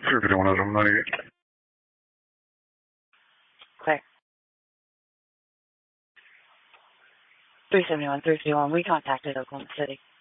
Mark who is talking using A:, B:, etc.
A: 351 out of 98.
B: Clear. 371, 351, we contacted Oklahoma City.